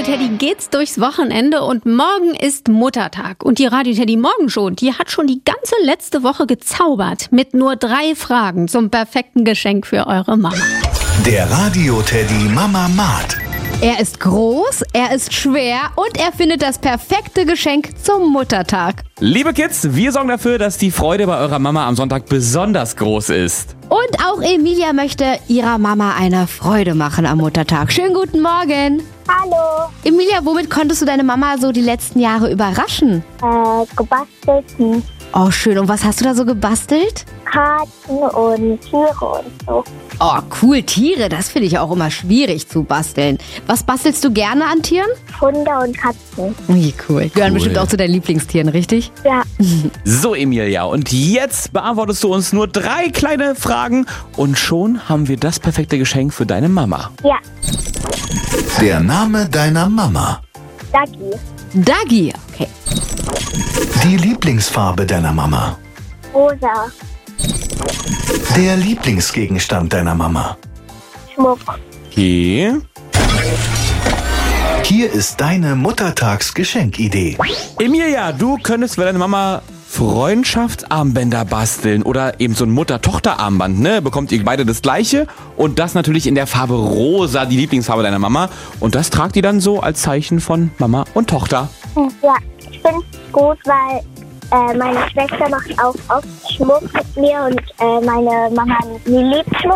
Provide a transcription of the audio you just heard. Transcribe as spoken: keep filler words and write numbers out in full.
Radio Teddy geht's durchs Wochenende und morgen ist Muttertag. Und die Radio Teddy Morgenshow, die hat schon die ganze letzte Woche gezaubert mit nur drei Fragen zum perfekten Geschenk für eure Mama. Der Radio Teddy Mama Mat. Er ist groß, er ist schwer und er findet das perfekte Geschenk zum Muttertag. Liebe Kids, wir sorgen dafür, dass die Freude bei eurer Mama am Sonntag besonders groß ist. Und auch Emilia möchte ihrer Mama eine Freude machen am Muttertag. Schönen guten Morgen. Hallo. Emilia, womit konntest du deine Mama so die letzten Jahre überraschen? Äh, gebastelten Oh, schön. Und was hast du da so gebastelt? Karten und Tiere und so. Oh, cool, Tiere. Das finde ich auch immer schwierig zu basteln. Was bastelst du gerne an Tieren? Hunde und Katzen. Wie cool. Gehören Cool. bestimmt auch zu deinen Lieblingstieren, richtig? Ja. So, Emilia, und jetzt beantwortest du uns nur drei kleine Fragen und schon haben wir das perfekte Geschenk für deine Mama. Ja. Der Name deiner Mama. Dagi. Dagi. Okay. Die Lieblingsfarbe deiner Mama. Rosa. Der Lieblingsgegenstand deiner Mama. Schmuck. Okay. Hier ist deine Muttertagsgeschenkidee. Emilia, du könntest für deine Mama Freundschaftsarmbänder basteln oder eben so ein Mutter-Tochter-Armband, ne? Bekommt ihr beide das gleiche und das natürlich in der Farbe rosa, die Lieblingsfarbe deiner Mama. Und das tragt ihr dann so als Zeichen von Mama und Tochter. Ja, ich finde es gut, weil äh, meine Schwester macht auch oft Schmuck mit mir und äh, meine Mama liebt Schmuck.